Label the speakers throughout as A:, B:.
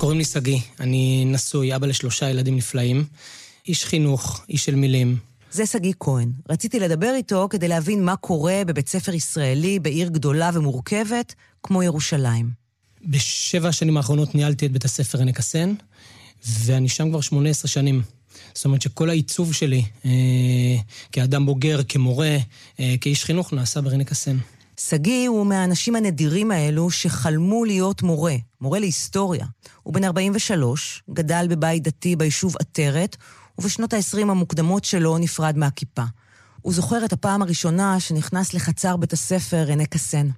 A: קוראים לי סגי, אני נשוי, אבא ל3 ילדים נפלאים, איש חינוך, איש של מילים.
B: זה סגי כהן. רציתי לדבר איתו כדי להבין מה קורה בבית ספר ישראלי, בעיר גדולה ומורכבת, כמו ירושלים.
A: ב7 השנים האחרונות ניהלתי את בית הספר עמק הסן, ואני שם כבר 18 שנים. זאת אומרת שכל העיצוב שלי, כאדם בוגר, כמורה, כאיש חינוך, נעשה בעמק הסן.
B: סגי הוא מהאנשים הנדירים האלו שחלמו להיות מורה, מורה להיסטוריה. הוא בן 43, גדל בבית דתי ביישוב עטרת, ובשנות ה-20 המוקדמות שלו נפרד מהכיפה. הוא זוכר את הפעם הראשונה שנכנס לחצר בית הספר עמק הסן.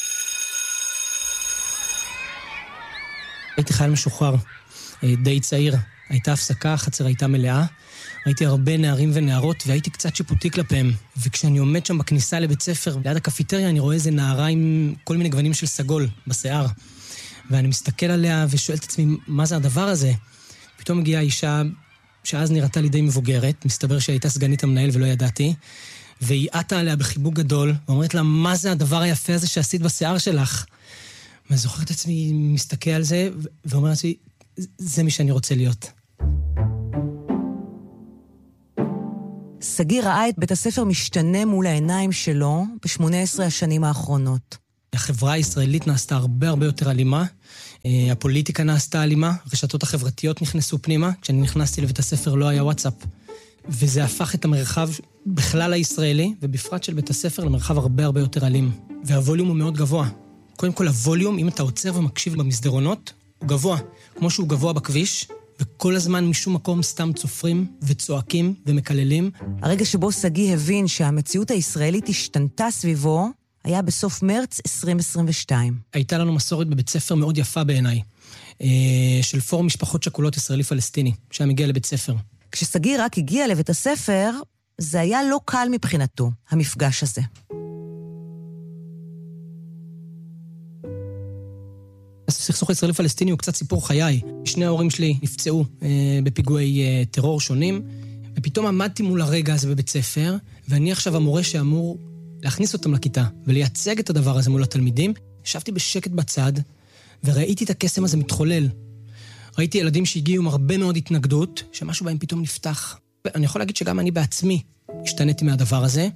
A: הייתי חייל משוחרר, די צעיר. הייתה הפסקה, החצר הייתה מלאה. ראיתי הרבה נערים ונערות, והייתי קצת שיפוטי כלפיהם. וכשאני עומד שם בכניסה לבית ספר, ליד הקפיטריה, אני רואה איזה נערה עם כל מיני גוונים של סגול בשיער. ואני מסתכל עליה ושואל את עצמי, מה זה הדבר הזה? פתאום הגיעה אישה שאז נראתה לי די מבוגרת, מסתבר שהייתה סגנית המנהל ולא ידעתי, והיא עטה עליה בחיבוק גדול, ואומרת לה, מה זה הדבר היפה הזה שעשית בשיער שלך? ואני זוכר את עצמי, מסתכל על זה, ואומר לעצמי, זה מי שאני רוצה להיות.
B: סגי ראה את בית הספר משתנה מול העיניים שלו ב-18 השנים האחרונות.
A: החברה הישראלית נעשתה הרבה יותר אלימה, הפוליטיקה נעשתה אלימה, הרשתות החברתיות נכנסו פנימה, כשאני נכנסתי לבית הספר לא היה וואטסאפ, וזה הפך את המרחב בכלל הישראלי, ובפרט של בית הספר למרחב הרבה יותר אלים. והווליום הוא מאוד גבוה. קודם כל הווליום, אם אתה עוצר ומקשיב במסדרונות, הוא גבוה, כמו שהוא גבוה בכביש, וכל הזמן משום מקום סתם צופרים וצועקים ומקללים.
B: הרגע שבו סגי הבין שהמציאות הישראלית השתנתה סביבו, היה בסוף מרץ 2022.
A: הייתה לנו מסורת בבית ספר מאוד יפה בעיניי, של פורום משפחות שכולות ישראלי-פלסטיני, שהיה מגיע לבית ספר.
B: כשסגי רק הגיע לבית הספר, זה היה לא קל מבחינתו, המפגש הזה.
A: הסכסוך הישראלי-פלסטיני הוא קצת סיפור חיי. שני ההורים שלי נפצעו בפיגועי טרור שונים, ופתאום עמדתי מול הרגע הזה בבית ספר, ואני עכשיו המורה שאמור להכניס אותם לכיתה ולייצג את הדבר הזה מול התלמידים. ישבתי בשקט בצד, וראיתי את הקסם הזה מתחולל. ראיתי ילדים שהגיעו עם הרבה מאוד התנגדות, שמשהו בהם פתאום נפתח. אני יכול להגיד שגם אני בעצמי השתניתי מהדבר הזה.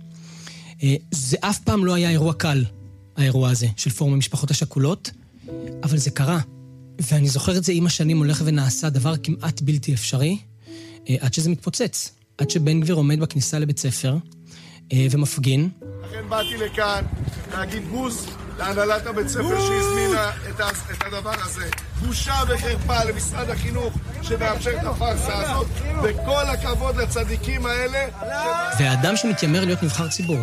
A: זה אף פעם לא היה אירוע קל, האירוע הזה של פורום המשפחות השכולות, אבל זה קרה. ואני זוכר את זה עם השנים הולך ונעשה דבר כמעט בלתי אפשרי, עד שזה מתפוצץ. עד שבן גביר עומד בכניסה לבית ספר ומפגין.
C: לכן באתי לכאן להגיד בוז להנהלת הבית ספר שהזמינה את הדבר הזה. בושה וחרפה למשרד החינוך שמאפשר את הפרסה הזאת, וכל הכבוד לצדיקים האלה.
A: והאדם שמתיימר להיות נבחר ציבור,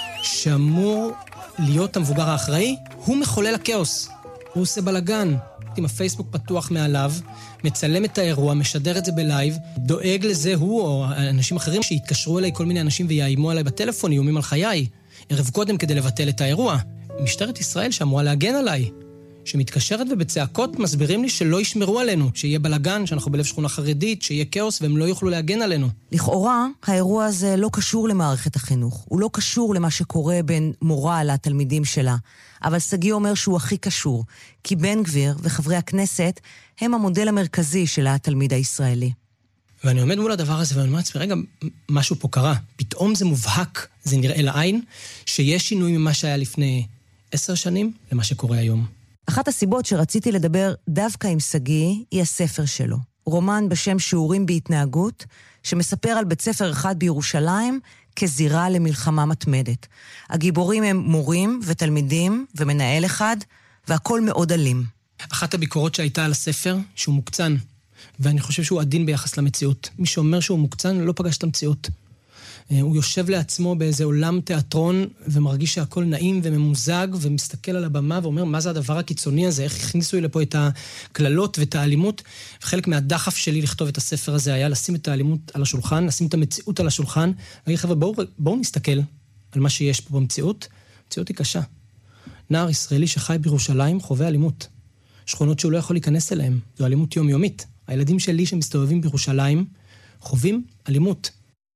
A: שאמור להיות המבוגר האחראי, הוא מחולל הכאוס. הוא עושה בלגן. עם הפייסבוק פתוח מעליו, מצלם את האירוע, משדר את זה בלייב, דואג לזה הוא או אנשים אחרים שיתקשרו אליי, כל מיני אנשים ויאיימו עליי בטלפון, איומים על חיי, ערב קודם כדי לבטל את האירוע. משטרת ישראל שאמורה להגן עליי, שמתקשרת ובצעקות מסבירים לי שלא ישמרו עלינו, שיהיה בלגן, שאנחנו בלב שכונה חרדית, שיהיה כאוס והם לא יוכלו להגן עלינו.
B: לכאורה, האירוע הזה לא קשור למערכת החינוך. הוא לא קשור למה שקורה בין מורה לתלמידים שלה. אבל סגי אומר שהוא הכי קשור, כי בן גביר וחברי הכנסת הם המודל המרכזי של התלמיד הישראלי.
A: ואני עומד מול הדבר הזה ואני אומר לעצמי, רגע, משהו פה קרה. פתאום זה מובהק, זה נראה לעין, שיש שינוי ממה שהיה לפני 10 שנים למה שקורה היום.
B: אחת הסיבות שרציתי לדבר דווקא עם סגי היא הספר שלו. רומן בשם שיעורים בהתנהגות, שמספר על בית ספר אחד בירושלים כזירה למלחמה מתמדת. הגיבורים הם מורים ותלמידים ומנהל אחד, והכל מאוד אלים.
A: אחת הביקורות שהייתה על הספר, שהוא מוקצן, ואני חושב שהוא עדין ביחס למציאות. מי שאומר שהוא מוקצן לא פגש את המציאות. הוא יושב לעצמו באיזה עולם תיאטרון, ומרגיש שהכל נעים וממוזג, ומסתכל על הבמה ואומר, מה זה הדבר הקיצוני הזה? איך הכניסו לי לפה את הכללות ואת האלימות? וחלק מהדחף שלי לכתוב את הספר הזה היה לשים את האלימות על השולחן, לשים את המציאות על השולחן, להגיד, חבר'ה, בואו נסתכל על מה שיש פה במציאות. המציאות היא קשה. נער ישראלי שחי בירושלים חווה אלימות. שכונות שהוא לא יכול להיכנס אליהם. זו אלימות יומיומית. הילדים שלי שמסתובבים בירושלים חווים אלימות.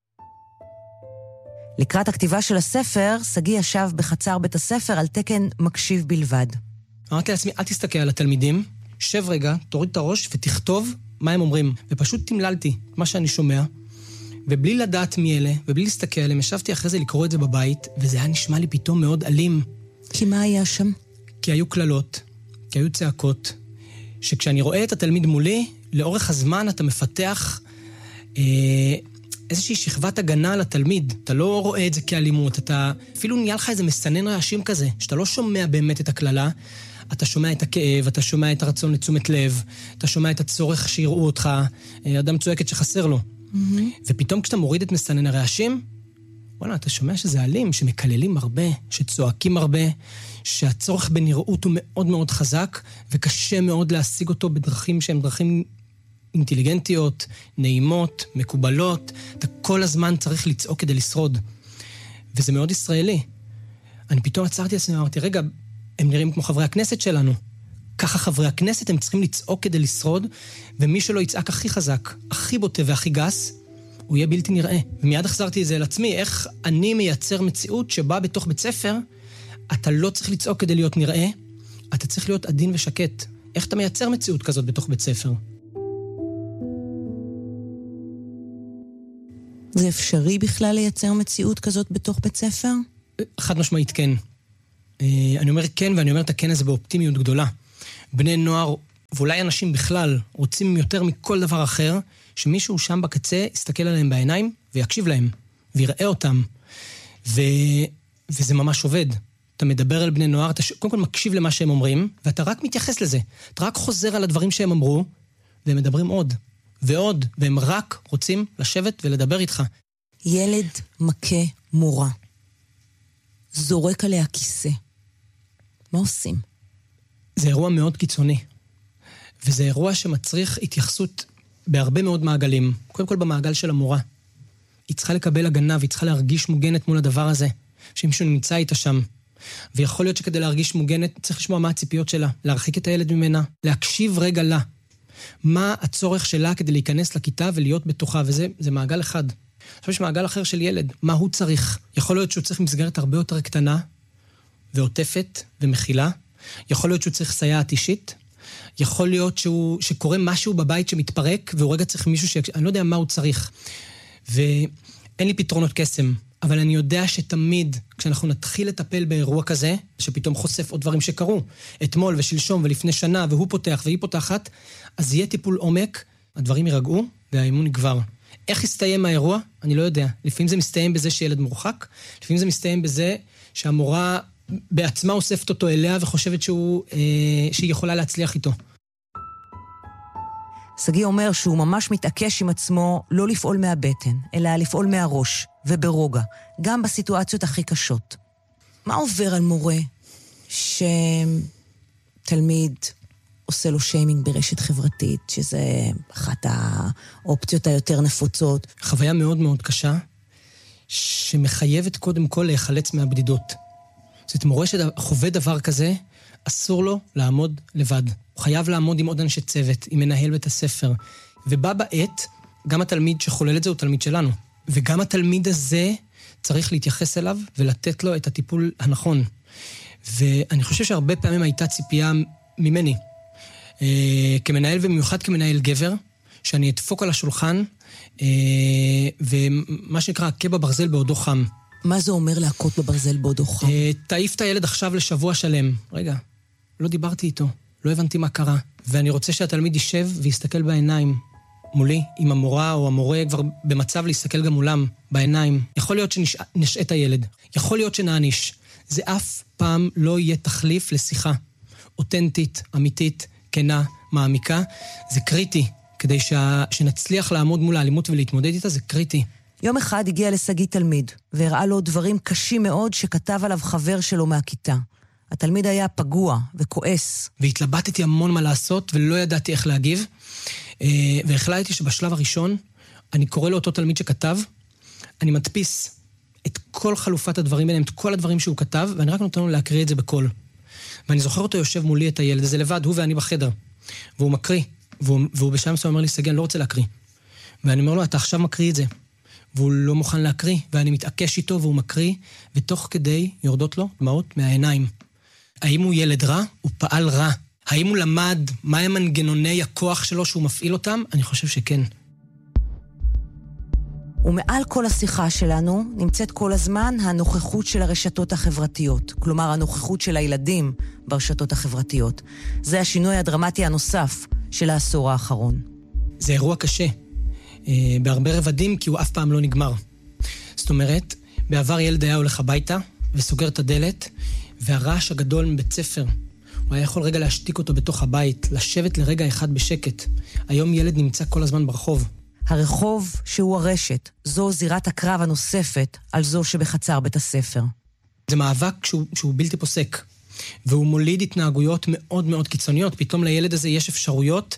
B: לקראת הכתיבה של הספר, סגי ישב בחצר בית הספר על תקן מקשיב בלבד.
A: אמרתי לעצמי, אל תסתכל על התלמידים שב רגע, תוריד את הראש ותכתוב מה הם אומרים. ופשוט תמללתי מה שאני שומע, ובלי לדעת מי אלה, ובלי להסתכל עליהם, ישבתי אחרי זה לקרוא את זה בבית, וזה היה נשמע לי פתאום מאוד אלים.
B: כי מה היה שם?
A: כי היו כללות, כי היו צעקות, שכשאני רואה את התלמיד מולי, לאורך הזמן אתה מפתח איזושהי שכבת הגנה על התלמיד. אתה לא רואה את זה כאלימות, אתה אפילו נהיה לך איזה מסנן רעשים כזה, שאתה לא שומע באמת את הכללה, אתה שומע את הכאב, אתה שומע את הרצון לתשומת לב, אתה שומע את הצורך שיראו אותך, אדם צועקת שחסר לו. ופתאום כשאתה מוריד את מסנן הרעשים, וואלה, אתה שומע שזה אלים, שמקללים הרבה, שצועקים הרבה, שהצורך בנראות הוא מאוד מאוד חזק, וקשה מאוד להשיג אותו בדרכים שהן דרכים אינטליגנטיות, נעימות, מקובלות. אתה כל הזמן צריך לצעוק כדי לשרוד. וזה מאוד ישראלי. אני פתאום עצרתי לעצמי ואמרתי, רגע, הם נראים כמו חברי הכנסת שלנו. ככה חברי הכנסת הם צריכים לצעוק כדי לשרוד, ומי שלא יצעק הכי חזק, הכי בוטה והכי גס, הוא יהיה בלתי נראה. ומיד החזרתי את זה לעצמי, איך אני מייצר מציאות שבה בתוך בית ספר, אתה לא צריך לצעוק כדי להיות נראה, אתה צריך להיות עדין ושקט. איך אתה מייצר מציאות כזאת בתוך בית ספר?
B: זה אפשרי בכלל לייצר מציאות כזאת בתוך בית ספר?
A: חד משמעית כן. אני אומר כן, ואני אומר את הכן הזה באופטימיות גדולה. בני נוער, ואולי אנשים בכלל, רוצים יותר מכל דבר אחר, שמישהו שם בקצה יסתכל עליהם בעיניים ויקשיב להם, ויראה אותם. וזה ממש עובד. אתה מדבר על בני נוער, אתה קודם כל מקשיב למה שהם אומרים, ואתה רק מתייחס לזה. אתה רק חוזר על הדברים שהם אמרו, והם מדברים עוד ועוד, והם רק רוצים לשבת ולדבר איתך.
B: ילד מכה מורה. זורק עליה כיסא. מה עושים?
A: זה אירוע מאוד קיצוני. וזה אירוע שמצריך התייחסות בהרבה מאוד מעגלים. קודם כל במעגל של המורה. היא צריכה לקבל הגנה, והיא צריכה להרגיש מוגנת מול הדבר הזה. שמישהו נמצא איתה שם. ויכול להיות שכדי להרגיש מוגנת, צריך לשמוע מה הציפיות שלה. להרחיק את הילד ממנה. להקשיב רגע לה. מה הצורך שלה כדי להיכנס לכיתה ולהיות בתוכה. וזה מעגל אחד. עכשיו יש מעגל אחר של ילד. מה הוא צריך? יכול להיות שהוא צריך מסגרת הרבה יותר קטנה, ועוטפת ומכילה. יכול להיות שהוא צריך סייעת אישית. יכול להיות שקורה משהו בבית שמתפרק, והוא רגע צריך מישהו אני לא יודע מה הוא צריך. ואין לי פתרונות קסם, אבל אני יודע שתמיד, כשאנחנו נתחיל לטפל באירוע כזה, שפתאום חושף עוד דברים שקרו, אתמול ושלשום ולפני שנה, והוא פותח והיא פותחת, אז יהיה טיפול עומק, הדברים יירגעו, והאימון יגבר. איך יסתיים האירוע? אני לא יודע. לפעמים זה מסתיים בזה שילד מורחק, לפעמים זה מסתיים בזה שהמורה בעצמה אוספת אותו אליה וחושבת שהיא יכולה להצליח איתו.
B: סגי אומר שהוא ממש מתעקש עם עצמו לא לפעול מהבטן, אלא לפעול מהראש וברוגע, גם בסיטואציות הכי קשות. מה עובר על מורה שתלמיד עושה לו שיימינג ברשת חברתית, שזה אחת האופציות היותר נפוצות?
A: חוויה מאוד מאוד קשה, שמחייבת קודם כל להיחלץ מהבדידות. זאת מורה שחווה דבר כזה, אסור לו לעמוד לבד. הוא חייב לעמוד עם עוד אנשי צוות, עם מנהל בית הספר. ובא בעת, גם התלמיד שחולל את זה הוא תלמיד שלנו. וגם התלמיד הזה צריך להתייחס אליו ולתת לו את הטיפול הנכון. ואני חושב שהרבה פעמים הייתה ציפייה ממני, כמנהל ובמיוחד כמנהל גבר, שאני אדפוק על השולחן, ומה שנקרא, הכה בברזל בעודו חם.
B: מה זה אומר להכות בברזל בעודו חם?
A: תעיף את הילד עכשיו לשבוע שלם. רגע, לא דיברתי איתו, לא הבנתי מה קרה. ואני רוצה שהתלמיד יישב ויסתכל בעיניים מולי, עם המורה או המורה כבר במצב להסתכל גם מולם בעיניים. יכול להיות שנשעה את הילד, יכול להיות שנעניש. זה אף פעם לא יהיה תחליף לשיחה אותנטית, אמיתית, כנה, מעמיקה. זה קריטי, כדי שנצליח לעמוד מול האלימות ולהתמודד איתה, זה קריטי.
B: יום אחד הגיע לסגי תלמיד, והראה לו דברים קשים מאוד שכתב עליו חבר שלו מהכיתה. התלמיד היה פגוע וכועס.
A: והתלבטתי המון מה לעשות, ולא ידעתי איך להגיב. והחלטתי שבשלב הראשון, אני קורא לאותו תלמיד שכתב, אני מדפיס את כל חלופת הדברים ביניהם, את כל הדברים שהוא כתב, ואני רק נותן לו להקריא את זה בקול. ואני זוכר אותו יושב מולי את הילד הזה לבד, הוא ואני בחדר. והוא מקריא, והוא בשם מסוים אומר לי, סגי, אני לא רוצה להקריא. ואני אומר לו, אתה עכשיו מקריא את זה. והוא לא מוכן להקריא, ואני מתעקש איתו, והוא מקריא, ותוך כדי יורדות לו דמעות מהעיניים. האם הוא ילד רע? הוא פעל רע. האם הוא למד מהם מנגנוני הכוח שלו שהוא מפעיל אותם? אני חושב שכן.
B: ומעל כל השיחה שלנו נמצאת כל הזמן הנוכחות של הרשתות החברתיות, כלומר הנוכחות של הילדים ברשתות החברתיות. זה השינוי הדרמטי הנוסף של העשור האחרון.
A: זה אירוע קשה, בהרבה רבדים, כי הוא אף פעם לא נגמר. זאת אומרת, בעבר ילד היה הולך הביתה וסוגר את הדלת, והרעש הגדול מבית ספר, הוא היה יכול רגע להשתיק אותו בתוך הבית, לשבת לרגע אחד בשקט. היום ילד נמצא כל הזמן ברחוב.
B: הרחוב שהוא הרשת, זו זירת הקרב הנוספת על זו שבחצר בית הספר.
A: זה מאבק שהוא בלתי פוסק, והוא מוליד התנהגויות מאוד מאוד קיצוניות. פתאום לילד הזה יש אפשרויות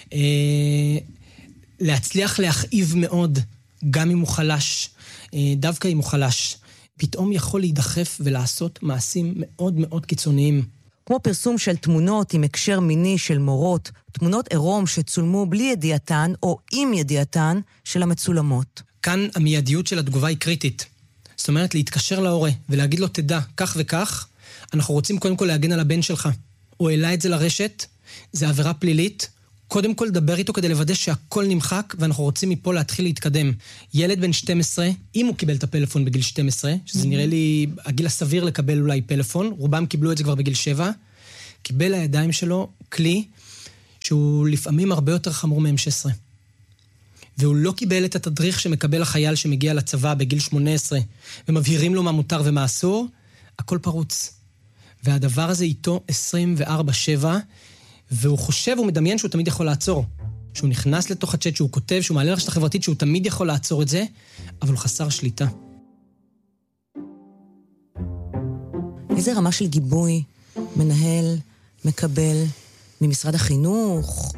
A: להצליח להכאיב מאוד, גם אם הוא חלש, דווקא אם הוא חלש. פתאום יכול להידחף ולעשות מעשים מאוד מאוד קיצוניים.
B: כמו פרסום של תמונות עם הקשר מיני של מורות, תמונות עירום שצולמו בלי ידיעתן או עם ידיעתן של המצולמות.
A: כאן המיידיות של התגובה היא קריטית. זאת אומרת, להתקשר להורה ולהגיד לו, תדע, כך וכך, אנחנו רוצים קודם כל להגן על הבן שלך. הוא העלה את זה לרשת, זה עבירה פלילית, קודם כל לדבר איתו כדי לוודא שהכל נמחק, ואנחנו רוצים מפה להתחיל להתקדם. ילד בן 12, אם הוא קיבל את הפלאפון בגיל 12, שזה נראה לי הגיל הסביר לקבל אולי פלאפון, רובם קיבלו את זה כבר בגיל 7, קיבל לידיים שלו כלי שהוא לפעמים הרבה יותר חמור מ-M16. והוא לא קיבל את התדריך שמקבל החייל שמגיע לצבא בגיל 18, ומבהירים לו מה מותר ומה אסור, הכל פרוץ. והדבר הזה איתו 24/7, והוא חושב, הוא מדמיין שהוא תמיד יכול לעצור. שהוא נכנס לתוך הצ'אט, שהוא כותב, שהוא מעלה לרשת החברתית, שהוא תמיד יכול לעצור את זה, אבל הוא חסר שליטה.
B: איזה רמה של גיבוי מנהל, מקבל ממשרד החינוך,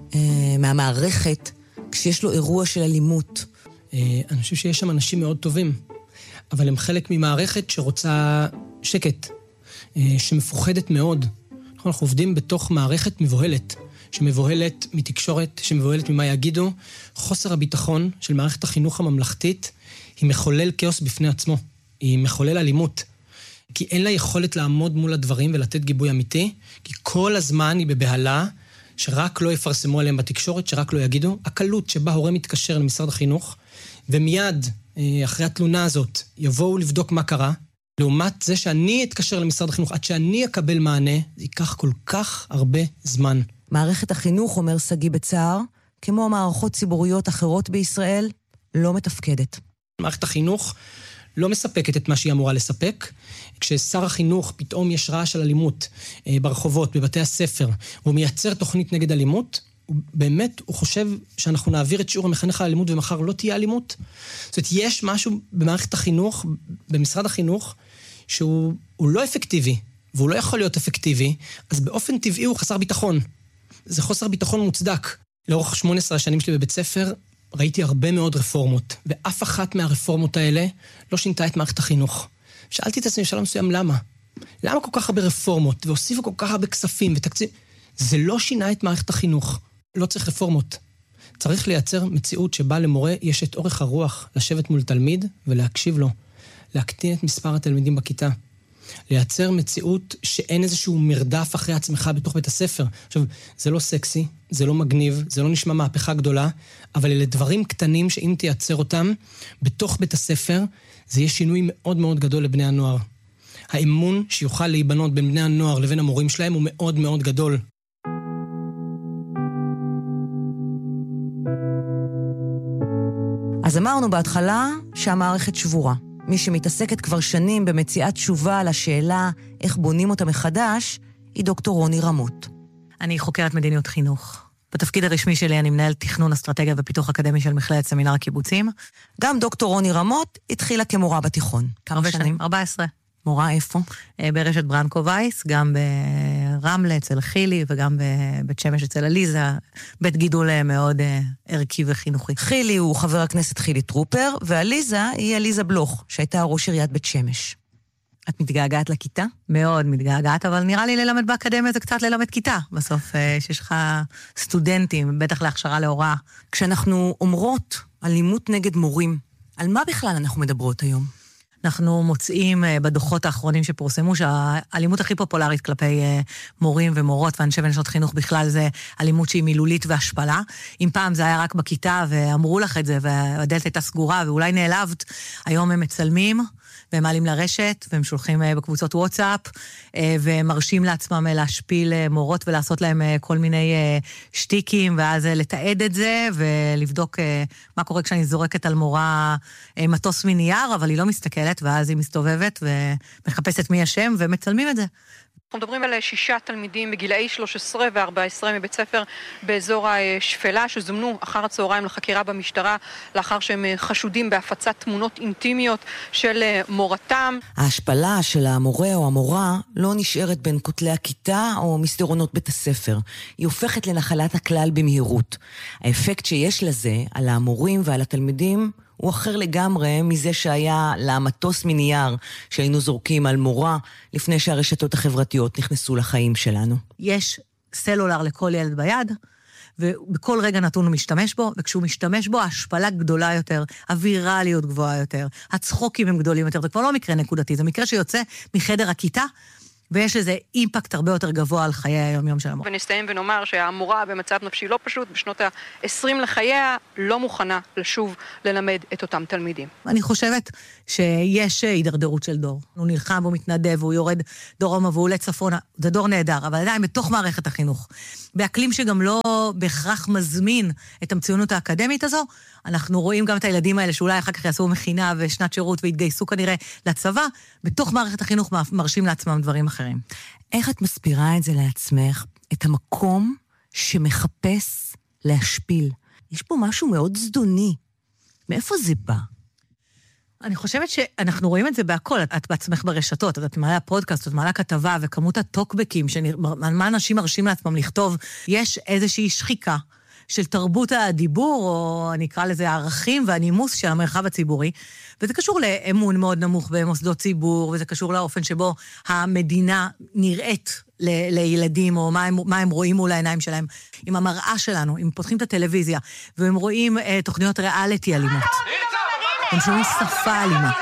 B: מהמערכת, כשיש לו אירוע של אלימות?
A: אני חושב שיש שם אנשים מאוד טובים, אבל הם חלק ממערכת שרוצה שקט, שמפוחדת מאוד. אנחנו עובדים בתוך מערכת מבוהלת, שמבוהלת מתקשורת, שמבוהלת ממה יגידו. חוסר הביטחון של מערכת החינוך הממלכתית היא מחולל כאוס בפני עצמו. היא מחולל אלימות. כי אין לה יכולת לעמוד מול הדברים ולתת גיבוי אמיתי, כי כל הזמן היא בבהלה, שרק לא יפרסמו עליהם בתקשורת, שרק לא יגידו. הקלות שבה הורה מתקשר למשרד החינוך, ומיד אחרי התלונה הזאת יבואו לבדוק מה קרה, לעומת זה שאני אתקשר למשרד החינוך, עד שאני אקבל מענה, זה ייקח כל כך הרבה זמן.
B: מערכת החינוך, אומר סגי בצער, כמו מערכות ציבוריות אחרות בישראל, לא מתפקדת.
A: מערכת החינוך לא מספקת את מה שהיא אמורה לספק. כששר החינוך פתאום יש רעש של אלימות ברחובות, בבתי הספר, והוא מייצר תוכנית נגד אלימות, הוא חושב שאנחנו נעביר את שיעור המחנך על אלימות ומחר לא תהיה אלימות. זאת אומרת, יש משהו במערכת החינוך, במשרד החינוך, שהוא לא אפקטיבי, והוא לא יכול להיות אפקטיבי, אז באופן טבעי הוא חסר ביטחון. זה חוסר ביטחון מוצדק. לאורך 18 השנים שלי בבית ספר, ראיתי הרבה מאוד רפורמות, ואף אחת מהרפורמות האלה לא שינתה את מערכת החינוך. שאלתי את עצמי בשלב מסוים, למה? למה כל כך הרבה רפורמות, והוסיפו כל כך הרבה כספים ותקציב? זה לא שינה את מערכת החינוך. לא צריך רפורמות. צריך לייצר מציאות שבה למורה יש את אורך הרוח לשבת מול תלמיד ולהקשיב לו. להקטין את מספר התלמידים בכיתה. לייצר מציאות שאין איזשהו מרדף אחרי עצמך בתוך בית הספר. עכשיו, זה לא סקסי, זה לא מגניב, זה לא נשמע מהפכה גדולה, אבל אלה דברים קטנים שאם תייצר אותם בתוך בית הספר, זה יהיה שינוי מאוד מאוד גדול לבני הנוער. האמון שיוכל להיבנות בין בני הנוער לבין המורים שלהם הוא מאוד מאוד גדול.
B: אז אמרנו בהתחלה שהמערכת שבורה. מי שמתעסקת כבר שנים במציאת תשובה לשאלה איך בונים אותה מחדש, היא דוקטור רוני רמות.
D: אני חוקרת מדיניות חינוך. בתפקיד הרשמי שלי אני מנהל תכנון אסטרטגיה ופיתוח אקדמי של מכללת סמינר הקיבוצים.
B: גם דוקטור רוני רמות התחילה כמורה בתיכון.
D: כמה שנים? 14.
B: מורה איפה?
D: ברשת ברנקו וייס, גם ברמלה אצל חילי וגם בבית שמש אצל אליזה, בית גידול מאוד ערכי וחינוכי.
B: חילי הוא חבר הכנסת חילי טרופר, ואליזה היא אליזה בלוך, שהייתה ראש עיריית בית שמש.
D: את מתגעגעת לכיתה? מאוד מתגעגעת, אבל נראה לי ללמד באקדמיה זה קצת ללמד כיתה. בסוף שיש לך סטודנטים, בטח להכשרה להוראה.
B: כשאנחנו אומרות אלימות נגד מורים, על מה בכלל אנחנו מדברות היום?
D: אנחנו מוצאים בדוחות האחרונים שפורסמו שהאלימות הכי פופולרית כלפי מורים ומורות ואנשי ונשות חינוך בכלל זה אלימות שהיא מילולית והשפלה. אם פעם זה היה רק בכיתה ואמרו לך את זה והדלת הייתה סגורה ואולי נעלבת, היום הם מצלמים והם מעלים לרשת והם שולחים בקבוצות וואטסאפ ומרשים לעצמם להשפיל מורות ולעשות להם כל מיני שטיקים ואז לתעד את זה ולבדוק מה קורה כשאני זורקת על מורה מטוס מנייר, אבל היא לא מסתכלת ואז היא מסתובבת ומחפשת מי השם ומצלמים את זה.
E: אנחנו מדברים על 6 תלמידים בגילאי 13 ו-14 מבית ספר באזור השפלה שזומנו אחר הצהריים לחקירה במשטרה לאחר שהם חשודים בהפצת תמונות אינטימיות של מורתם.
B: ההשפלה של המורה או המורה לא נשארת בין כותלי הכיתה או מסדרונות בית הספר. היא הופכת לנחלת הכלל במהירות. האפקט שיש לזה על המורים ועל התלמידים הוא אחר לגמרי מזה שהיה למטוס מנייר שהיינו זורקים על מורה לפני שהרשתות החברתיות נכנסו לחיים שלנו.
D: יש סלולר לכל ילד ביד, ובכל רגע נתון הוא משתמש בו, וכשהוא משתמש בו, ההשפלה גדולה יותר, הווירליות גבוהה יותר, הצחוקים הם גדולים יותר, זה כבר לא מקרה נקודתי, זה מקרה שיוצא מחדר הכיתה, ויש לזה אימפקט הרבה יותר גבוה על חיי היום-יום של המורה.
E: ונסתיים ונאמר שהמורה במצב נפשי לא פשוט, בשנות ה-20 לחייה לא מוכנה לשוב ללמד את אותם תלמידים.
D: אני חושבת שיש הידרדרות של דור. הוא נלחם, הוא מתנדב, הוא יורד דרומה והוא עולה צפונה. זה דור נהדר, אבל עדיין בתוך מערכת החינוך. באקלים שגם לא בהכרח מזמין את המצוינות האקדמית הזו, אנחנו רואים גם את הילדים האלה שאולי אחר כך יעשו מכינה ושנת שירות והתגייסו כנראה לצבא, בתוך מערכת החינוך מרשים לעצמם דברים אחרים.
B: איך את מסבירה את זה לעצמך? את המקום שמחפש להשפיל. יש פה משהו מאוד זדוני. מאיפה זה בא?
D: אני חושבת שאנחנו רואים את זה בהכל. את בעצמך ברשתות, את מעלה הפודקאסט, את מעלה כתבה, וכמות הטוקבקים, מה אנשים מרשים לעצמם לכתוב, יש איזושהי שחיקה של תרבות הדיבור, או אני אקרא לזה הערכים והנימוס של המרחב הציבורי, וזה קשור לאמון מאוד נמוך במוסדות ציבור, וזה קשור לאופן שבו המדינה נראית לילדים, או מה הם רואים מול העיניים שלהם, עם המראה שלנו, אם פותחים את הטלוויזיה, והם רואים תוכניות ריאליטי אלימות. הם שומעים שפה אלימה.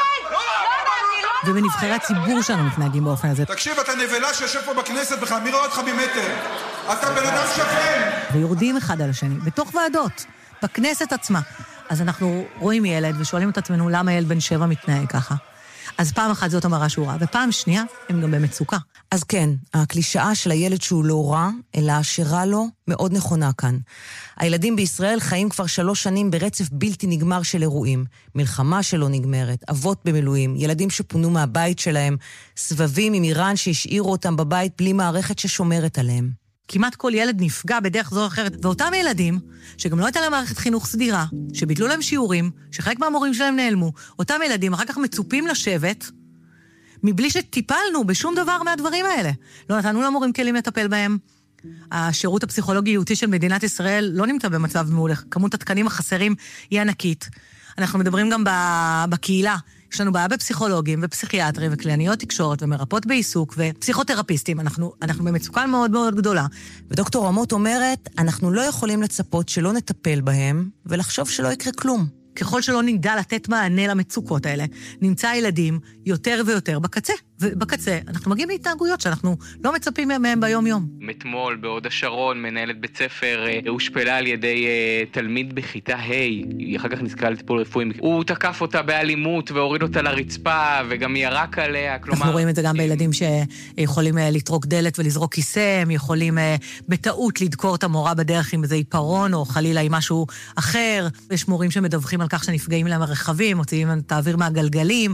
D: ובנבחרי הציבור שלנו מתנהגים באופן הזה.
F: תקשיב, אתה נבלה שיושב פה בכנסת בכלל, מי רואה אותך ממטר? אתה בן אדם שפל.
D: ויורדים אחד על השני, בתוך ועדות, בכנסת עצמה. אז אנחנו רואים ילד ושואלים את עצמנו למה ילד בן 7 מתנהג ככה. אז פעם אחת זאת המראה שהוא רע, ופעם שנייה הם גם במצוקה.
B: אז כן, הקלישאה של הילד שהוא לא רע, אלא שרע לו, מאוד נכונה כאן. הילדים בישראל חיים כבר 3 שנים ברצף בלתי נגמר של אירועים. מלחמה שלא נגמרת, אבות במילואים, ילדים שפונו מהבית שלהם, סבבים עם איראן שהשאירו אותם בבית בלי מערכת ששומרת עליהם.
D: כמעט כל ילד נפגע בדרך זו או אחרת, ואותם ילדים, שגם לא הייתה להם מערכת חינוך סדירה, שביטלו להם שיעורים, שחלק מהמורים שלהם נעלמו, אותם ילדים אחר כך מצופים לשבת, מבלי שטיפלנו בשום דבר מהדברים האלה. לא נתנו למורים כלים לטפל בהם. השירות הפסיכולוגי-ייעודי של מדינת ישראל לא נמצא במצב מעולה. כמות התקנים החסרים היא ענקית. אנחנו מדברים גם בקהילה. יש לנו בעיה בפסיכולוגים ופסיכיאטרים וקלינאיות תקשורת ומרפאות בעיסוק ופסיכותרפיסטים. אנחנו במצוקה מאוד מאוד גדולה.
B: ודוקטור רמות אומרת, אנחנו לא יכולים לצפות שלא נטפל בהם ולחשוב שלא יקרה כלום.
D: ככל שלא נדע לתת מענה למצוקות האלה, נמצא ילדים יותר ויותר בקצה. ובקצה אנחנו מגיעים להתנהגויות שאנחנו לא מצפים מהם ביום-יום.
G: אתמול בהוד השרון מנהלת בית ספר הושפלה על ידי תלמיד בכיתה ה', היא אחר כך נזקרה לטיפול רפואי. הוא תקף אותה באלימות והוריד אותה לרצפה וגם ירק עליה.
D: אנחנו רואים את זה גם בילדים שיכולים לטרוק דלת ולזרוק כיסא, הם יכולים בטעות לדקור את המורה בדרך עם איזה עיפרון או חלילה עם משהו אחר. יש מורים שמדווחים על כך שנפגעים להם הרכבים, מוציאים את האוויר מהגלגלים,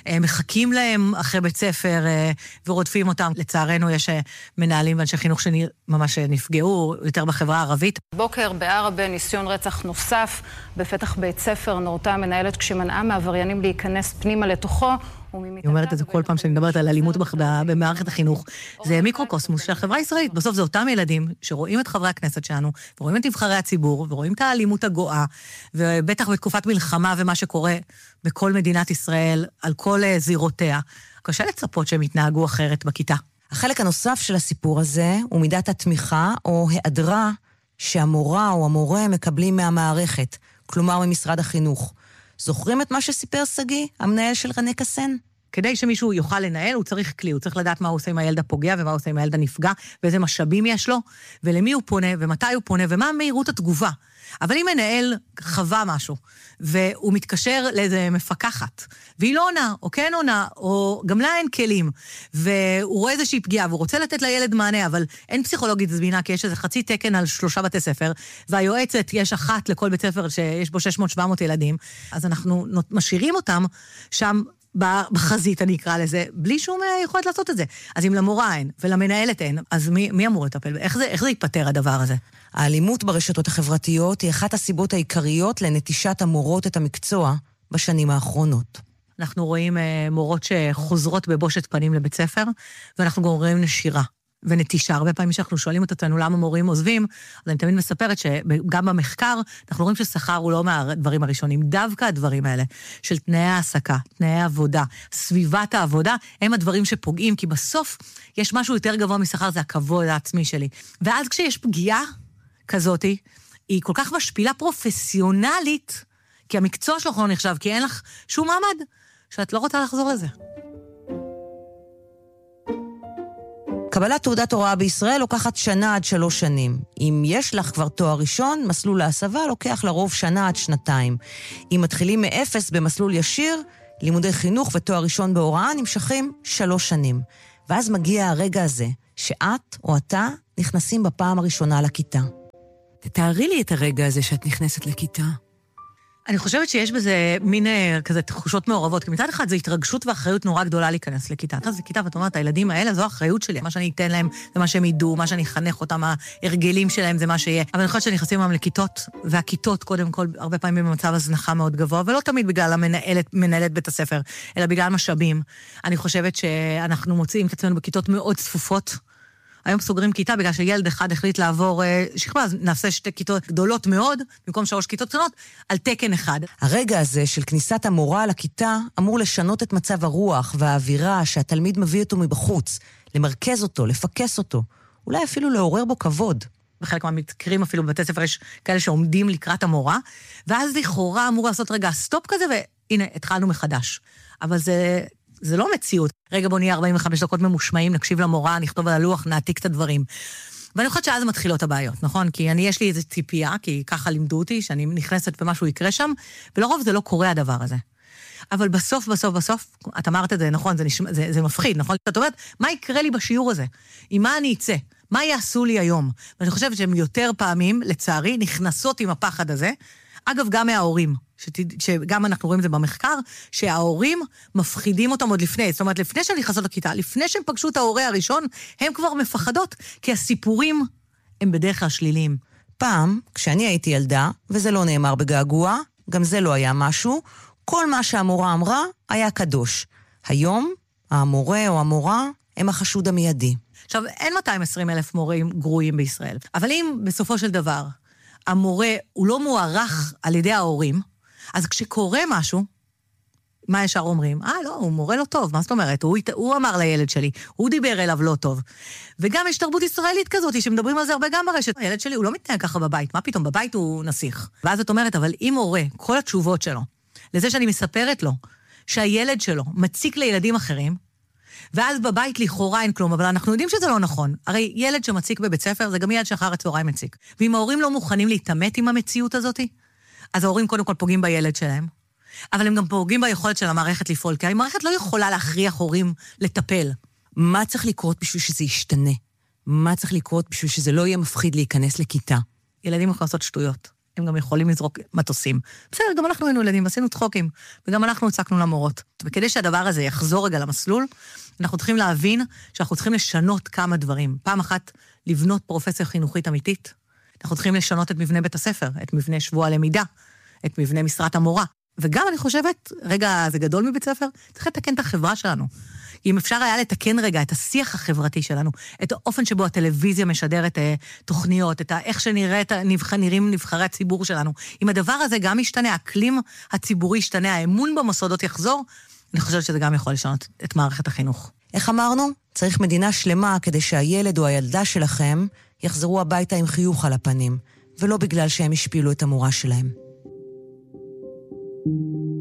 D: מחכים להם אחרי בית ספר ורודפים אותם. לצערנו יש מנהלים ואנשי חינוך שממש נפגעו יותר בחברה הערבית.
H: בוקר בערבה ניסיון רצח נוסף בפתח בית ספר, נורתה המנהלת כשמנעה מעבריינים להיכנס פנימה לתוכו.
D: היא אומרת את זה כל פעם שאני מדברת על אלימות במערכת החינוך. זה מיקרוקוסמוס של החברה הישראלית. בסוף זה אותם ילדים שרואים את חברי הכנסת שלנו, ורואים את נבחרי הציבור, ורואים את האלימות הגואה, ובטח בתקופת מלחמה ומה שקורה בכל מדינת ישראל, על כל זירותיה. קשה לצפות שהם יתנהגו אחרת בכיתה.
B: החלק הנוסף של הסיפור הזה הוא מידת התמיכה או היעדרה שהמורה או המורה מקבלים מהמערכת, כלומר ממשרד החינוך. זוכרים את מה שסיפר סגי, המנהל של רנה קסן?
D: כדי שמישהו יוכל לנהל, הוא צריך כלי, הוא צריך לדעת מה הוא עושה עם הילד הפוגע, ומה הוא עושה עם הילד הנפגע, ואיזה משאבים יש לו, ולמי הוא פונה, ומתי הוא פונה, ומה מהירות התגובה. אבל אם מנהל חווה משהו, והוא מתקשר לאיזה מפקחת, והיא לא עונה, או כן עונה, או גם לה אין כלים, והוא רואה איזושהי פגיעה, והוא רוצה לתת לילד מענה, אבל אין פסיכולוגית זמינה, כי יש איזה חצי תקן על 3 בתי ספר, והיועצת יש אחת לכל בית ספר שיש בו 600-700 ילדים, אז אנחנו משאירים אותם שם, בחזית אני אקרא לזה, בלי שום יכולת לעשות את זה. אז אם למורה אין ולמנהלת אין, אז מי אמור לטפל? איך זה ייפטר הדבר הזה?
B: האלימות ברשתות החברתיות היא אחת הסיבות העיקריות לנטישת המורות את המקצוע בשנים האחרונות.
D: אנחנו רואים מורות שחוזרות בבושת פנים לבית ספר, ואנחנו גם רואים נשירה ונטישה. הרבה פעמים שאנחנו שואלים אותנו למה מורים עוזבים, אז אני תמיד מספרת שגם במחקר אנחנו רואים ששכר הוא לא מהדברים הראשונים, דווקא הדברים האלה של תנאי העסקה, תנאי העבודה, סביבת העבודה, הם הדברים שפוגעים, כי בסוף יש משהו יותר גבוה משכר, זה הכבוד העצמי שלי. ואז כשיש פגיעה כזאת, היא כל כך משפילה פרופסיונלית, כי המקצוע שלך לא נחשב, כי אין לך שום מעמד, שאת לא רוצה לחזור לזה.
B: קבלת תעודת הוראה בישראל לוקחת 1 עד 3 שנים. אם יש לך כבר תואר ראשון, מסלול ההסבה לוקח לרוב 1 עד 2. אם מתחילים מאפס במסלול ישיר, לימודי חינוך ותואר ראשון בהוראה נמשכים 3 שנים. ואז מגיע הרגע הזה, שאת או אתה נכנסים בפעם הראשונה לכיתה. תתארי לי את הרגע הזה שאת נכנסת לכיתה.
D: אני חושבת שיש בזה מין כזה תחושות מעורבות, כי מצד אחד זה התרגשות ואחריות נורא גדולה להיכנס לכיתה. אתה זה כיתה, ואתה אומרת, הילדים האלה, זו האחריות שלי. מה שאני אתן להם, זה מה שהם ידעו, מה שאני אחנך אותם, ההרגלים שלהם, זה מה שיהיה. אבל אני חושבת שאני נכנסים להם לכיתות, והכיתות קודם כל, הרבה פעמים במצב הזנחה מאוד גבוה, ולא תמיד בגלל מנהלת בית הספר, אלא בגלל משאבים. אני חושבת שאנחנו מוצאים את עצמנו בכיתות מאוד צפופות, היום סוגרים כיתה בגלל שילד אחד החליט לעבור שכבה, אז נעשה 2 כיתות גדולות מאוד, במקום 3 כיתות קטנות, על תקן אחד.
B: הרגע הזה של כניסת המורה לכיתה אמור לשנות את מצב הרוח והאווירה שהתלמיד מביא אותו מבחוץ, למרכז אותו, לפקס אותו, אולי אפילו לעורר בו כבוד.
D: בחלק מהמקרים אפילו בבתי ספר יש כאלה שעומדים לקראת המורה, ואז לכאורה אמור לעשות רגע סטופ כזה, והנה, התחלנו מחדש. אבל זה לא מציאות. רגע בוא נהיה 45 דקות ממושמעים, נקשיב למורה, נכתוב על הלוח, נעתיק את הדברים. ואני חושבת שאז מתחילות הבעיות, נכון? כי יש לי איזו ציפייה, כי ככה לימדו אותי, שאני נכנסת ומשהו יקרה שם, ולרוב זה לא קורה הדבר הזה. אבל בסוף, את אמרת את זה, נכון, זה מפחיד, נכון? את אומרת, מה יקרה לי בשיעור הזה? עם מה אני אצא? מה יעשו לי היום? ואני חושבת שהם יותר פעמים, לצערי, נכנסות עם הפחד הזה, אגב, גם מההורים, שגם אנחנו רואים את זה במחקר, שההורים מפחידים אותם עוד לפני, זאת אומרת, לפני שהם נכנסות לכיתה, לפני שהם פגשו את ההורה הראשון, הם כבר מפחדות, כי הסיפורים הם בדרך כלל שליליים.
B: פעם, כשאני הייתי ילדה, וזה לא נאמר בגעגוע, גם זה לא היה משהו, כל מה שהמורה אמרה היה קדוש. היום, המורה או המורה הם החשוד המיידי.
D: עכשיו, אין 220,000 מורים גרועים בישראל, אבל אם בסופו של דבר, המורה הוא לא מוערך על ידי ההורים, אז כשקורה משהו, מה ישר אומרים? לא, הוא מורה לא טוב, מה זאת אומרת? הוא אמר לילד שלי, הוא דיבר אליו לא טוב. וגם יש תרבות ישראלית כזאת, שמדברים על זה הרבה גם ברשת. הילד שלי הוא לא מתנהג ככה בבית, מה פתאום? בבית הוא נסיך. ואז את אומרת, אבל אם מורה, כל התשובות שלו, לזה שאני מספרת לו, שהילד שלו מציק לילדים אחרים, ואז בבית לכאורה אין כלום, אבל אנחנו יודעים שזה לא נכון. הרי ילד שמציק בבית ספר, זה גם ילד שאחר הצהריים מציק. ואם ההורים לא מוכנים להתאמת עם המציאות הזאת, אז ההורים קודם כל פוגעים בילד שלהם. אבל הם גם פוגעים ביכולת של המערכת לפעול, כי המערכת לא יכולה להכריח הורים לטפל.
B: מה צריך לקרות בשביל שזה ישתנה? מה צריך לקרות בשביל שזה לא יהיה מפחיד להיכנס לכיתה?
D: ילדים יכולים לעשות שטויות. הם גם יכולים לזרוק מטוסים. בסדר, גם אנחנו היינו ילדים, ועשינו צחוקים, וגם אנחנו הצקנו למורות. וכדי שהדבר הזה יחזור רגע למסלול, אנחנו צריכים להבין שאנחנו צריכים לשנות כמה דברים. פעם אחת, לבנות פרופסיה חינוכית אמיתית. אנחנו צריכים לשנות את מבנה בית הספר, את מבנה שבוע הלמידה, את מבנה משרת המורה. וגם אני חושבת, רגע, זה גדול מבית ספר, צריך לתקן את החברה שלנו. אם אפשר היה לתקן רגע את השיח החברתי שלנו, את האופן שבו הטלוויזיה משדרת תוכניות, את איך נראים נבחרי הציבור שלנו. אם הדבר הזה גם ישתנה, האקלים הציבורי ישתנה, האמון במוסדות יחזור, אני חושבת שזה גם יכול לשנות את מערכת החינוך.
B: איך אמרנו? צריך מדינה שלמה כדי שהילד או הילדה שלכם יחזרו הביתה עם חיוך על הפנים, ולא בגלל שהם השפילו את המורה שלהם.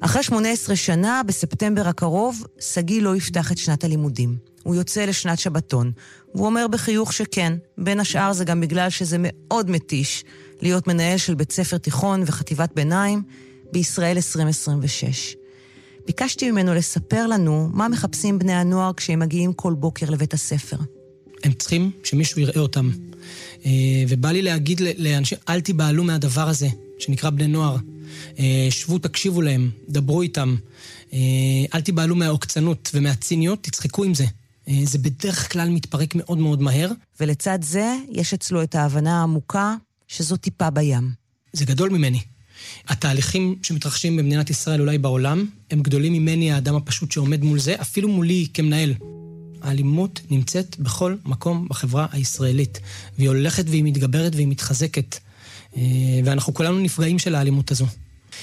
B: אחרי 18 שנה, בספטמבר הקרוב, סגי לא יפתח את שנת הלימודים. הוא יוצא לשנת שבתון, והוא אומר בחיוך שכן. בין השאר זה גם בגלל שזה מאוד מתיש להיות מנהל של בית ספר תיכון וחטיבת ביניים בישראל 2026. ביקשתי ממנו לספר לנו מה מחפשים בני הנוער כשהם מגיעים כל בוקר לבית הספר.
A: הם צריכים שמישהו יראה אותם. ובא לי להגיד לאנשים, אל תיבעלו מהדבר הזה, שנקרא בני נוער. שבו, תקשיבו להם, דברו איתם. אל תיבעלו מהעוקצנות ומהציניות, תצחקו עם זה. זה בדרך כלל מתפרק מאוד מאוד מהר.
B: ולצד זה, יש אצלו את ההבנה העמוקה שזו טיפה בים.
A: זה גדול ממני. התהליכים שמתרחשים במדינת ישראל, אולי בעולם, הם גדולים ממני, האדם הפשוט שעומד מול זה, אפילו מולי כמנהל. האלימות נמצאת בכל מקום בחברה הישראלית, והיא הולכת והיא מתגברת והיא מתחזקת. ואנחנו כולנו נפגעים של האלימות הזו.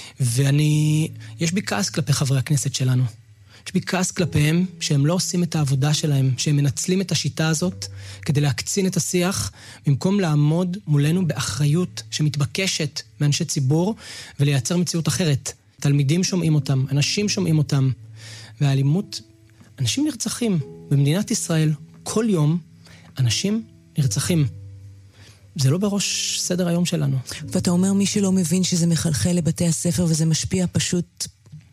A: יש בי כעס כלפי חברי הכנסת שלנו. יש בי כעס כלפיהם שהם לא עושים את העבודה שלהם, שהם מנצלים את השיטה הזאת כדי להקצין את השיח, במקום לעמוד מולנו באחריות שמתבקשת מאנשי ציבור ולייצר מציאות אחרת. תלמידים שומעים אותם, אנשים שומעים אותם, והאלימות, אנשים נרצחים. במדינת ישראל כל יום אנשים נרצחים. זה לא בראש סדר היום שלנו.
B: ואתה אומר מי שלא מבין שזה מחלחל לבתי הספר וזה משפיע פשוט...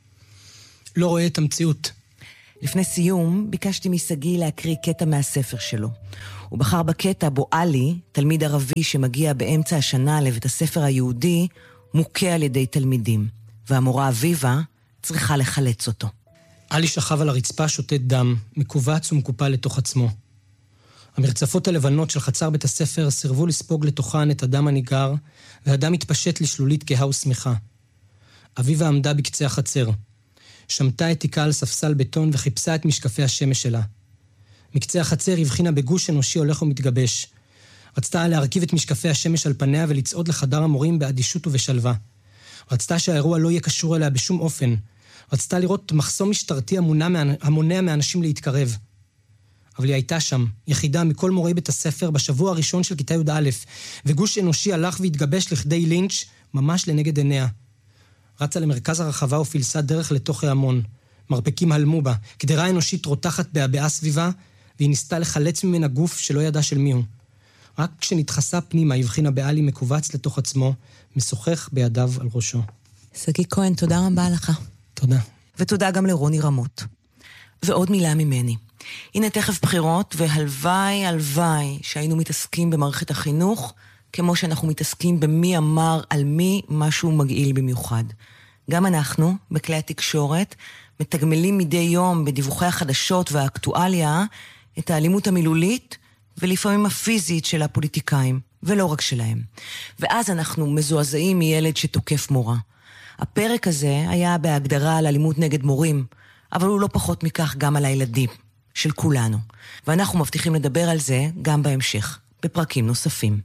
A: לא רואה את המציאות.
B: לפני סיום ביקשתי מסגי להקריא קטע מהספר שלו. הוא בחר בקטע בו אלי, תלמיד ערבי שמגיע באמצע השנה לבית הספר היהודי, מוכה על ידי תלמידים. והמורה אביבה צריכה לחלץ אותו.
A: אלי שכב על הרצפה שותת דם, מקובץ ומקופל לתוך עצמו. המרצפות הלבנות של חצר בית הספר סירבו לספוג לתוכן את הדם הניגר, והדם התפשט לשלולית כהה ושמחה. אביבה עמדה בקצה החצר. שמתה את תיקה על ספסל בטון וחיפשה את משקפי השמש שלה. מקצה החצר הבחינה בגוש אנושי הולך ומתגבש. רצתה להרכיב את משקפי השמש על פניה ולצעוד לחדר המורים באדישות ובשלווה. רצתה שהאירוע לא יהיה קשור אליה בשום אופן. רצתה לראות מחסום משטרתי המונע מאנשים להתקרב. אבל היא הייתה שם, יחידה מכל מורי בית הספר בשבוע הראשון של כיתה י"א, וגוש אנושי הלך והתגבש לכדי לינץ' ממש לנגד עיניה. רצה למרכז הרחבה ופילסה דרך לתוך ההמון. מרפקים הלמו בה, קדרה אנושית רותחת בהבעה סביבה, והיא ניסתה לחלץ ממנה גוף שלא ידע של מיהו. רק כשנתחסה פנימה הבחינה באלי מקובץ לתוך עצמו, משוחח בידיו על ראשו.
B: סגי כהן, תודה רבה לך.
A: תודה.
B: ותודה גם לרוני רמות. ועוד מילה ממני. הנה תכף בחירות, והלוואי, הלוואי, שהיינו מתעסקים במערכת החינוך, כמו שאנחנו מתעסקים במי אמר על מי משהו מגעיל במיוחד. גם אנחנו, בכלי התקשורת, מתגמלים מדי יום בדיווחי החדשות והאקטואליה את האלימות המילולית ולפעמים הפיזית של הפוליטיקאים, ולא רק שלהם. ואז אנחנו מזועזעים מילד שתוקף מורה. הפרק הזה היה בהגדרה על אלימות נגד מורים, אבל הוא לא פחות מכך גם על הילדים של כולנו. ואנחנו מבטיחים לדבר על זה גם בהמשך, בפרקים נוספים.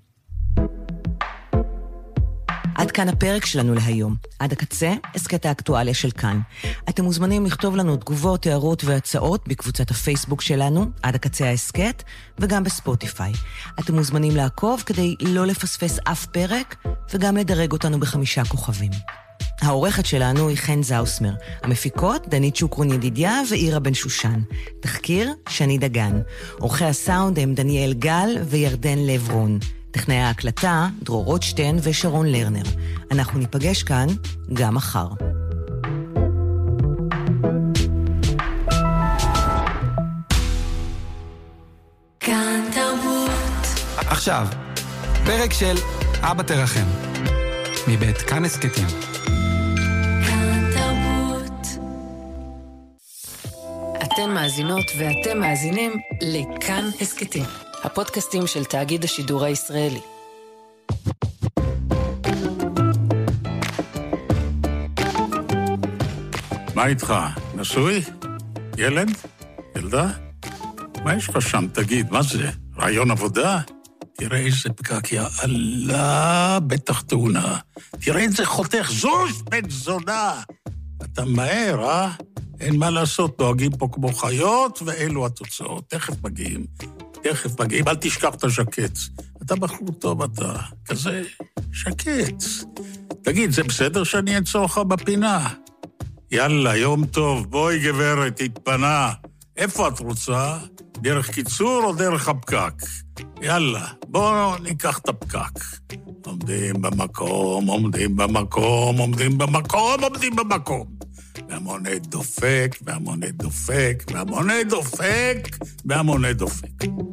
B: עד כאן הפרק שלנו להיום. עד הקצה, הסקט האקטואליה של כאן. אתם מוזמנים לכתוב לנו תגובות, הערות והצעות בקבוצת הפייסבוק שלנו, עד הקצה ההסקט, וגם בספוטיפיי. אתם מוזמנים לעקוב כדי לא לפספס אף פרק, וגם לדרג אותנו ב5 כוכבים. העורכת שלנו היא חן זאוסמר. המפיקות, דנית שוקרון ידידיה ואירה בן שושן. תחקיר, שני דגן. עורכי הסאונד הם דניאל גל וירדן לברון. טכנאי ההקלטה, דרור רוטשטיין ושרון לרנר. אנחנו ניפגש כאן גם מחר.
I: כאן תרבות.
F: עכשיו, פרק של אבא תרחם, מבית כאן הסקטים.
I: כאן תרבות.
J: אתן מאזינות ואתם מאזינים לכאן הסקטים. הפודקאסטים של תאגיד השידור הישראלי.
K: מה איתך? נשוי? ילד? ילדה? מה יש לך שם? תגיד, מה זה? רעיון עבודה? תראה איזה פקק, יא אללה, בטח תאונה. תראה איזה חותך, זוז בן זונה. אתה מהר, אה? אין מה לעשות, דואגים פה כמו חיות, ואלו התוצאות. תכף מגיעים. אל תשכח את השקט. אתה בחור טוב, אתה כזה שקט. תגיד, זה בסדר שאני אעצור לך בפינה? יאללה, יום טוב, בואי גברת, התפנה. איפה את רוצה? דרך קיצור או דרך הפקק? יאללה, בואו ניקח את הפקק. עומדים במקום, עומדים במקום, עומדים במקום, עומדים במקום. והמונה דופק, והמונה דופק, והמונה דופק, והמונה דופק.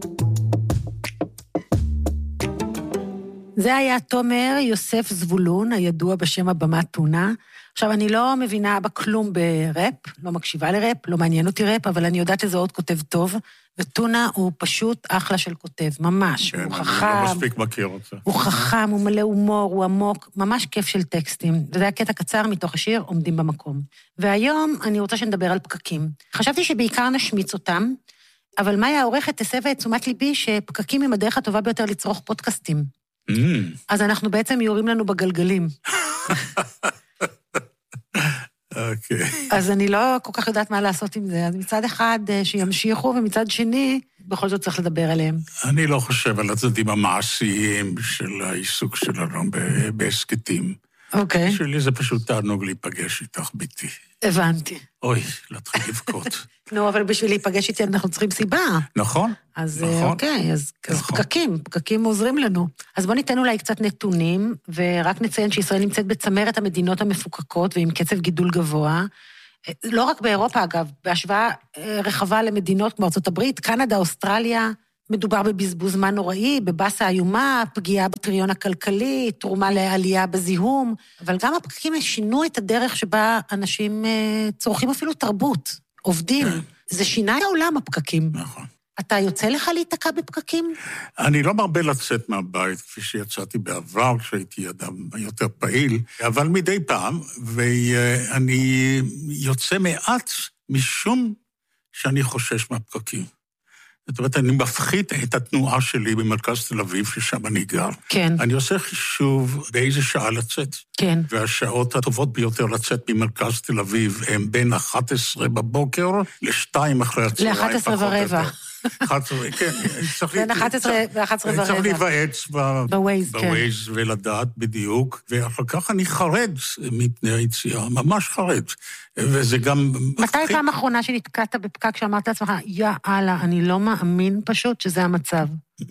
L: זה היה תומר יוסף זבולון, הידוע בשם הבמה טונה. עכשיו, אני לא מבינה בכלום בראפ, לא מקשיבה לראפ, לא מעניין אותי ראפ, אבל אני יודעת שזה עוד כותב טוב, וטונה הוא פשוט אחלה של כותב, ממש.
K: כן,
L: הוא
K: אני
L: חכם.
K: לא מספיק מכיר אותו.
L: הוא חכם, הוא מלא הומור, הוא עמוק, ממש כיף של טקסטים. וזה היה קטע קצר מתוך השיר, עומדים במקום. והיום אני רוצה שנדבר על פקקים. חשבתי שבעיקר נשמיץ אותם, אבל מאיה העורכת הסבה את תשומת ליבי שפקקים הם הדרך הטובה ביותר לצרוך פודקאסטים. אז אנחנו בעצם יורים לנו בגלגלים.
K: אוקיי.
L: אז אני לא כל כך יודעת מה לעשות עם זה. אז מצד אחד שימשיכו, ומצד שני, בכל זאת צריך לדבר עליהם.
K: אני לא חושב על הצדדים המעשיים של העיסוק שלנו בהסקטים.
L: אוקיי.
K: שלי זה פשוט תענוג להיפגש איתך ביתי.
L: הבנתי.
K: אוי, להתחיל לבכות.
L: נו, אבל בשביל להיפגש איתי אנחנו צריכים סיבה.
K: נכון.
L: אז
K: נכון.
L: אוקיי, אז
K: נכון.
L: פקקים עוזרים לנו. אז בואו ניתן אולי קצת נתונים, ורק נציין שישראל נמצאת בצמרת המדינות המפוקקות, ועם קצב גידול גבוה. לא רק באירופה, אגב, בהשוואה רחבה למדינות כמו ארצות הברית, קנדה, אוסטרליה, מדובר בבזבוז זמן נוראי, בבאסה איומה, פגיעה בטריון הכלכלי, תרומה לעלייה בזיהום, אבל גם הפקקים שינו את הדרך שבה אנשים צורכים אפילו תרבות, עובדים. זה שינה את העולם, הפקקים.
K: נכון.
L: אתה יוצא לך להיתקע בפקקים?
K: אני לא מרבה לצאת מהבית, כפי שיצאתי בעבר, כשהייתי אדם יותר פעיל, אבל מדי פעם, ואני יוצא מעט משום שאני חושש מהפקקים. זאת אומרת, אני מפחית את התנועה שלי במרכז תל אביב, ששם אני גר.
L: כן.
K: אני עושה חישוב באיזה שעה לצאת.
L: כן.
K: והשעות הטובות ביותר לצאת ממרכז תל אביב הם בין 11 בבוקר ל-2 אחרי הצהריים.
L: ל-11 ורבע.
K: כן,
L: בין 11 ו-11 ורבע.
K: צריך להיוועץ
L: בווייז
K: ולדעת בדיוק, ואחר כך אני חרד מפני היציאה, ממש חרד. וזה גם...
L: מתי פעם האחרונה שנתקעת בפקק שאמרת לעצמך, יא אללה, אני לא מאמין פשוט שזה המצב.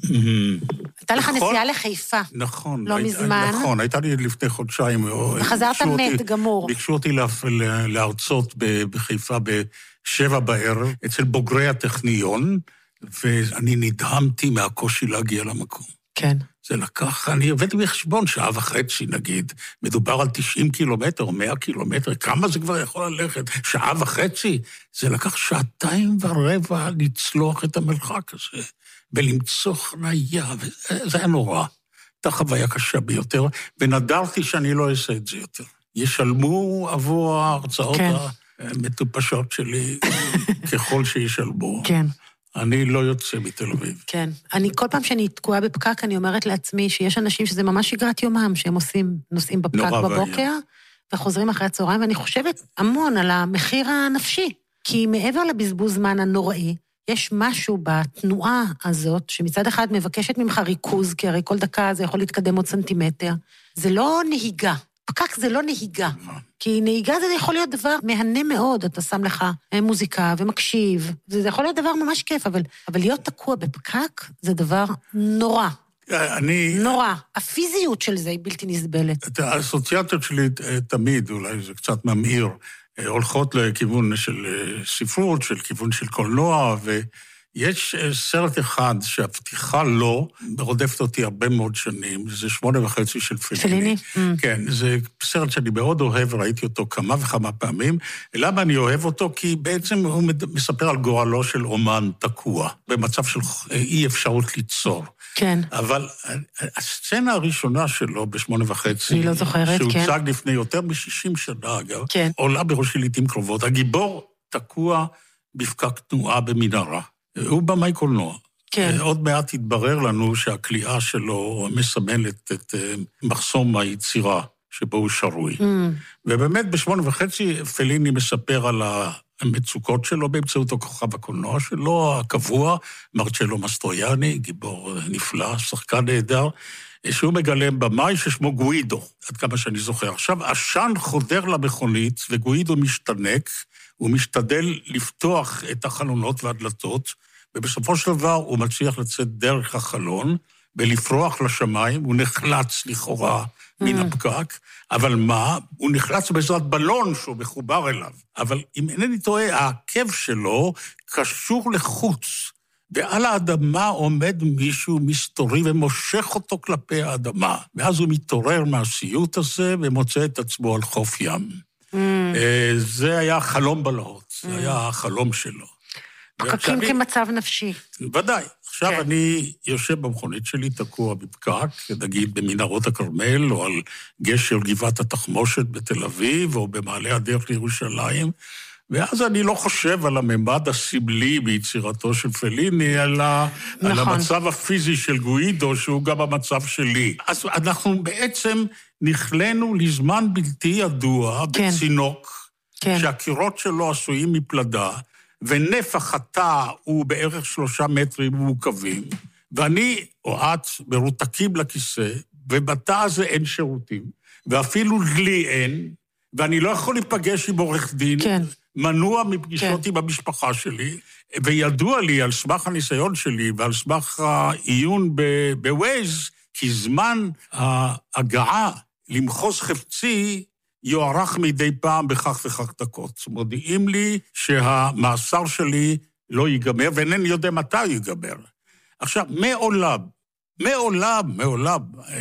L: הייתה לך נסיעה לחיפה.
K: נכון.
L: לא מזמן.
K: נכון, הייתה לי לפני חודשיים.
L: וחזרת מת גמור.
K: ביקשו אותי להרצות בחיפה ב7 בערב, אצל בוגרי הטכניון, ואני נדהמתי מהקושי להגיע למקום.
L: כן.
K: זה לקח, אני הבאתי בחשבון 1.5 שעות, נגיד, מדובר על 90 קילומטר או 100 קילומטר, כמה זה כבר יכול ללכת? 1.5 שעות? זה לקח 2.25 שעות לצלוח את המרחק הזה, ולמצוא חניה, וזה היה נורא. הייתה חוויה קשה ביותר, ונדרתי שאני לא אעשה את זה יותר. ישלמו עבור ההרצאות המטופשות שלי, ככל שישלמו.
L: כן.
K: אני לא יוצא מתל אביב.
L: כן. כל פעם שאני תקועה בפקק, אני אומרת לעצמי שיש אנשים שזה ממש שגרת יומם, שהם נוסעים בפקק בבוקר, וחוזרים אחרי הצהריים, ואני חושבת המון על המחיר הנפשי. כי מעבר לבזבוז זמן הנוראי, יש משהו בתנועה הזאת, שמצד אחד מבקשת ממך ריכוז, כי הרי כל דקה זה יכול להתקדם עוד סנטימטר. זה לא נהיגה. פקק זה לא נהיגה. כי נהיגה זה יכול להיות דבר מהנה מאוד, אתה שם לך מוזיקה ומקשיב, זה יכול להיות דבר ממש כיף, אבל להיות תקוע בפקק זה דבר נורא. נורא. הפיזיות של זה היא בלתי נסבלת.
K: האסוציאציות שלי תמיד, אולי זה קצת ממהיר, הולכות לכיוון של ספרות, של כיוון של קולנוע, ויש סרט אחד שהפתיחה לא, רודפת אותי הרבה מאוד שנים, זה 8.5 של פליני. כן, זה סרט שאני מאוד אוהב, ראיתי אותו כמה וכמה פעמים. למה אני אוהב אותו? כי בעצם הוא מספר על גורלו של אומן תקוע, במצב של אי אפשרות ליצור.
L: כן.
K: אבל הסצנה הראשונה שלו ב8.5,
L: אני לא זוכרת, כן.
K: שהוצג לפני יותר מ-60 שנה, אגב,
L: כן.
K: עולה בראשי לעתים קרובות. הגיבור תקוע בפקק תנועה במנהרה. הוא במאי קולנוע.
L: כן.
K: עוד מעט התברר לנו שהקליעה שלו מסמלת את מחסום היצירה שבו הוא שרוי. ובאמת ב8.5 פליני מספר על המצוקות שלו באמצעות הכוכב הקולנוע שלו, הקבוע, מרצ'לו מסטרויאני, גיבור נפלא, שחקן נהדר, שהוא מגלם במאי ששמו גואידו, עד כמה שאני זוכר. עכשיו, עשן חודר למכונית, וגואידו משתנק, הוא משתדל לפתוח את החלונות והדלתות, ובסופו של דבר הוא מצליח לצאת דרך החלון, ולפרוח לשמיים, הוא נחלץ לכאורה מן הפקק, אבל מה? הוא נחלץ בעזרת בלון שהוא מחובר אליו. אבל אם אינני טועה, העקב שלו קשור לחוץ, ועל האדמה עומד מישהו מסתורי ומושך אותו כלפי האדמה. ואז הוא מתעורר מהסיוט הזה ומוצא את עצמו על חוף ים. זה היה חלום בלהות, זה היה החלום שלו.
L: פקקים כמצב נפשי.
K: ודאי. עכשיו אני יושב במכונית שלי, תקוע בפקק, נגיד במנהרות הכרמל, או על גשר גבעת התחמושת בתל אביב, או במעלה הדרך לירושלים, ואז אני לא חושב על הממד הסמלי ביצירתו של פליני, על המצב הפיזי של גואידו, שהוא גם המצב שלי. אז אנחנו בעצם נכלנו לזמן בלתי ידוע בצינוק, שהקירות שלו עשויים מפלדה, ונפח התא הוא בערך 3 מטרים מעוקבים, ואני או את מרותקים לכיסא, ובתא הזה אין שירותים, ואפילו לי אין, ואני לא יכול להיפגש עם עורך דין, מנוע מפגישות עם המשפחה שלי, וידוע לי על סמך הניסיון שלי, ועל סמך העיון בווייז, כי זמן ההגעה למחוז חפצי, יוארך מדי פעם בכך וכך דקות. מודיעים לי שהמאסר שלי לא ייגמר, ואינני יודע מתי ייגמר. עכשיו, מעולם,